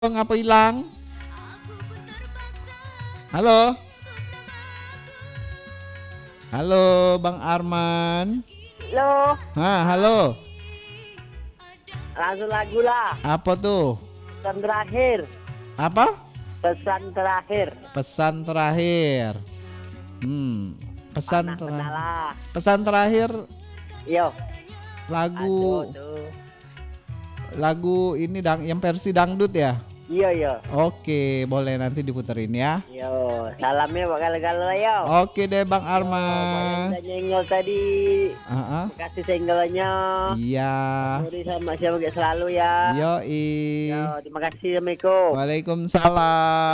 Ngapa hilang? Halo? Halo, Bang Arman. Halo, Halo. langsung lagu lah. Apa tuh? Pesan terakhir. Apa? Pesan terakhir. Pesan terakhir. Pesan Panah terakhir. penalah. Pesan terakhir Yo. lagu Aduh, tuh. lagu ini yang versi dangdut ya? Iya, yo. Oke, boleh nanti diputerin ya. Yo, salamnya buat galau-galau yo. Oke deh Bang Buat yang Arman. udah nyenggol tadi. Makasih senggolannya. Iya. Muri sama siapa selalu ya. Yoi. Yo, terima kasih Assalamualaikum. Waalaikumsalam.